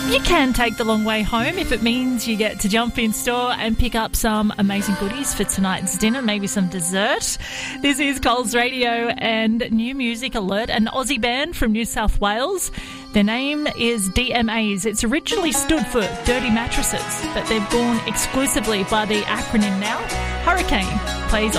You can take the long way home if it means you get to jump in store and pick up some amazing goodies for tonight's dinner, maybe some dessert. This is Coles Radio and New Music Alert, an Aussie band from New South Wales. Their name is DMAs. It's originally stood for Dirty Mattresses, but they've gone exclusively by the acronym now. Hurricane plays